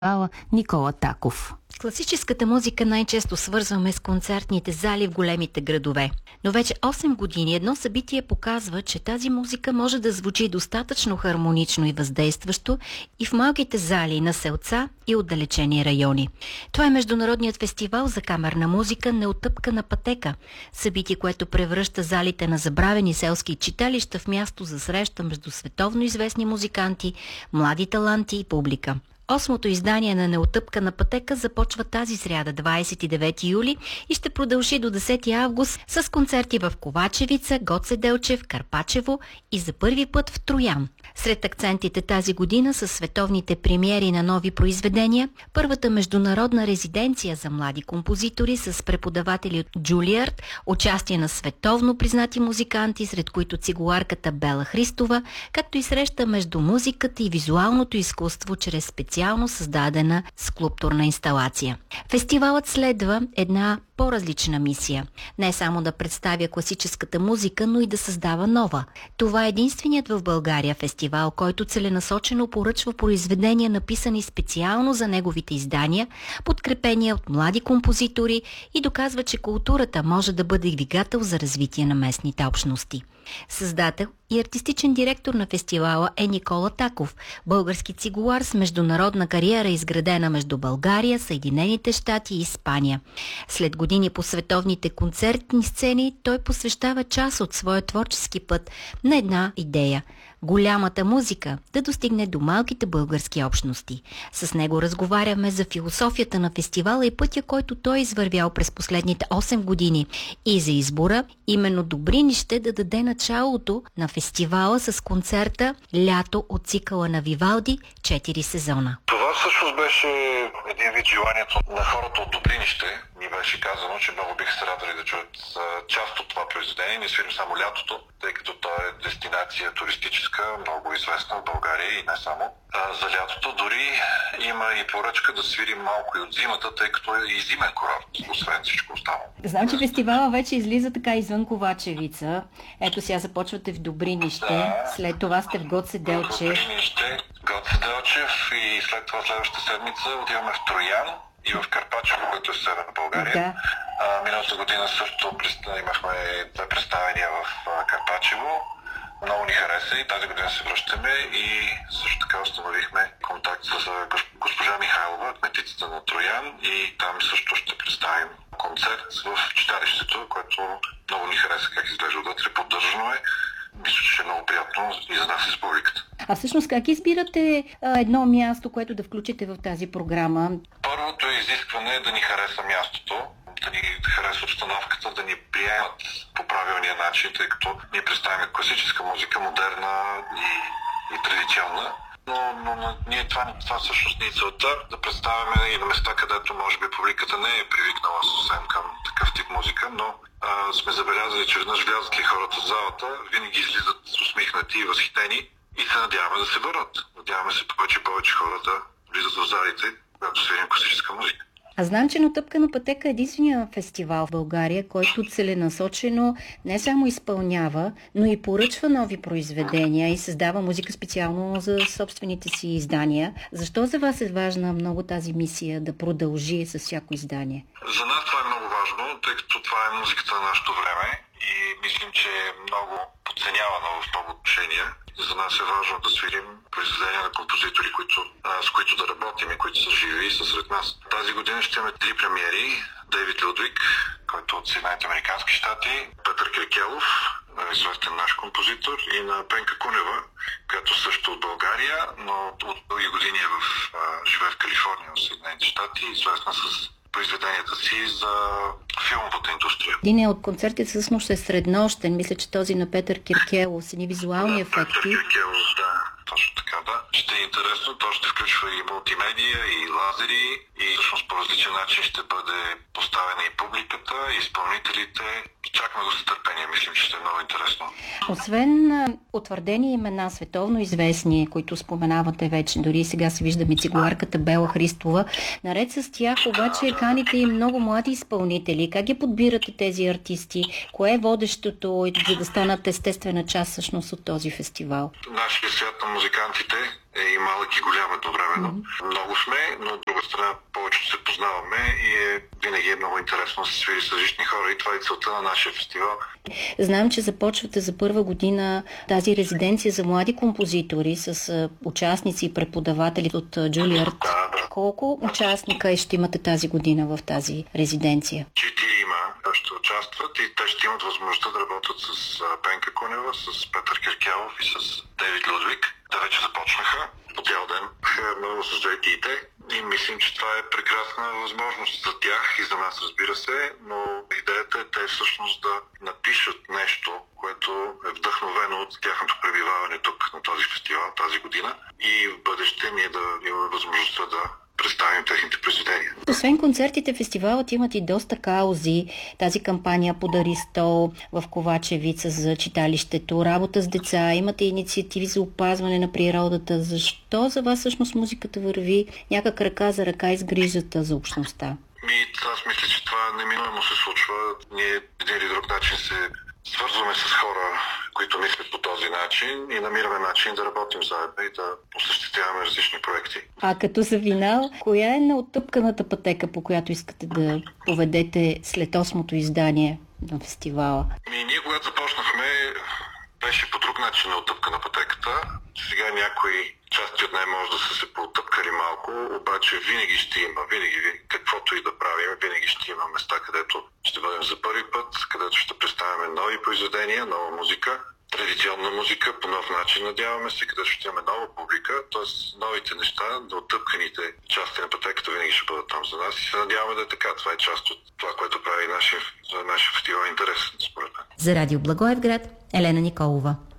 Никола Таков. Класическата музика най-често свързваме с концертните зали в големите градове. Но вече 8 години едно събитие показва, че тази музика може да звучи достатъчно хармонично и въздействащо и в малките зали на селца и отдалечени райони. Това е Международният фестивал за камерна музика "Неотъпкана пътека". Събитие, което превръща залите на забравени селски читалища в място за среща между световно известни музиканти, млади таланти и публика. Осмото издание на "Неотъпкана пътека" започва тази сряда, 29 юли, и ще продължи до 10 август с концерти в Ковачевица, Гоце Делчев, Карпачево и за първи път в Троян. Сред акцентите тази година са световните премиери на нови произведения, първата международна резиденция за млади композитори с преподаватели от Джулиард, участие на световно признати музиканти, сред които цигуларката Бела Христова, както и среща между музиката и визуалното изкуство чрез специално създадена скулптурна инсталация. Фестивалът следва една по-различна мисия. Не само да представя класическата музика, но и да създава нова. Това е единственият в България фестивал, който целенасочено поръчва произведения, написани специално за неговите издания, подкрепени от млади композитори, и доказва, че културата може да бъде двигател за развитие на местните общности. Създател и артистичен директор на фестивала е Никола Таков, български цигулар с международна кариера, изградена между България, Съединените щати и Испания. След години по световните концертни сцени, той посвещава част от своя творчески път на една идея – голямата музика да достигне до малките български общности. С него разговаряме за философията на фестивала и пътя, който той е извървял през последните 8 години, и за избора именно Добринище да даде началото на фестивала с концерта "Лято" от цикъла на Вивалди 4 сезона. Това всъщност беше един вид желанието на хората от Добринище. Ми беше казано, че много бих се радвали да чуят част от това произведение. Не свирим само "Лятото", тъй като то е дестинация туристическа, много известна в България и не само. За "Лятото" дори има и поръчка да свирим малко и от зимата, тъй като е и зимен курорт, освен всичко останало. Знам, че фестивала вече излиза така извън Ковачевица. Ето сега започвате в Добринище, след това сте в Гоце Делчев. Добринище, Гоце Делчев и след това следващата седмица отиваме в Троян и в Карпачево, което е в Северна България. Да. Миналата година също имахме 2 представения в Карпачево. Много ни хареса и тази година се връщаме и също така установихме контакт с госпожа Михайлова, кметицата на Троян, и там също ще представим концерт в читалището, което много ни хареса как изглежда отвътре, поддържано е. Мисля, че е много приятно и за нас и с публиката. А всъщност как избирате едно място, което да включите в тази програма? Първото изискване е да ни хареса мястото, да ни хареса обстановката, да ни приемат по правилния начин, тъй като ние представяме класическа музика, модерна и традиционна. Но ние това всъщност не е целта, да представяме и на места, където може би публиката не е привикнала съвсем към такъв тип музика, но сме забелязали, че веднъж влязат ли хората в залата, винаги излизат усмихнати и възхитени и се надяваме да се върнат. Надяваме се повече хора да влизат в залите, когато свирим класическа музика. А знам, че "Неотъпкана пътека" е единствения фестивал в България, който целенасочено не само изпълнява, но и поръчва нови произведения и създава музика специално за собствените си издания. Защо за вас е важна много тази мисия да продължи с всяко издание? За нас това е много важно, тъй като това е музиката на нашето време и мислим, че е много подценявана в много отношения. За нас е важно да свирим произведения на композитори, с които да работим и които са живи и са сред нас. Тази година ще имаме 3 премиери. Дейвид Людвиг, който е от Съединените американски щати, Петър Киркелов, известен наш композитор, и на Пенка Кунева, която също от България, но от дълги години живее в Калифорния, в Съединените щати, известна с произведенията си за филмовата индустрия. Един от концертите всъщност е среднощен. Мисля, че този на Петър Киркелов с едни визуални ефекти. Петър Киркелов, да. Точно така, да. Ще е интересно. То ще включва и мултимедия, и лазери, и всъщност по различен начин ще бъде поставена и публиката, и изпълнителите. Чакаме го с търпение. Мислим, че ще е много интересно. Освен утвърдени имена, световно известни, които споменавате вече, дори сега се виждаме цигуларката Бела Христова, наред с тях обаче каните и много млади изпълнители. Как ги подбирате тези артисти? Кое е водещото, за да станат естествена част всъщност от този фестивал? Нашия свят на музикантите е и малък и голям едновременно. Много сме, но от друга страна повечето се познаваме и винаги е много интересно да се свири с различни хора и това е целта на нашия фестивал. Знам, че започвате за първа година тази резиденция за млади композитори с участници и преподаватели от Juilliard. Да. Колко участника ще имате тази година в тази резиденция? 4 ще участват и те ще имат възможността да работят с Пенка Кунева, с Петър Киркялов и с Дейвид Людвиг. Те вече започнаха по цял ден. Много съждайте и те. И мислим, че това е прекрасна възможност за тях и за нас, разбира се, но идеята е те всъщност да напишат нещо, което е вдъхновено от тяхното пребиваване тук на този фестивал тази година и в бъдеще ние да имаме възможността да представим техните произведения. Освен концертите, фестивалът имат и доста каузи. Тази кампания "Подари стол" в Ковачевица за читалището, работа с деца, имате инициативи за опазване на природата. Защо за вас всъщност музиката върви някак ръка за ръка и с грижата за общността? Аз мисля, че това неминуемо се случва. Ние един или друг начин се свързваме с хора, които мислят по този начин и намираме начин да работим заедно и да осъществяваме различни проекти. А като за финал, коя е неоттъпканата пътека, по която искате да поведете след 8-то издание на фестивала? Ние когато започнахме, беше по друг начин неоттъпкана пътеката. Сега някои части от нея може да са се потъпкали малко, обаче винаги ще има, каквото и да правим, винаги ще има места, където ще бъдем за първи път, където ще представяме нови произведения, нова музика, традиционна музика по нов начин, надяваме се, където ще имаме нова публика, т.е. новите неща, оттъпканите части на пътеката винаги ще бъдат там за нас и се надяваме да е така. Това е част от това, което прави нашия фестивал интересен, според мен. За Радио Благоевград, Елена Николова.